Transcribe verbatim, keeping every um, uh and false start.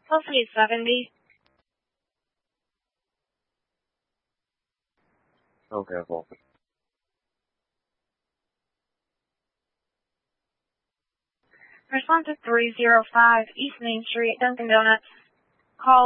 Hopefully it's seventy. Okay, cool. Response to three oh five East Main Street, Dunkin' Donuts. Call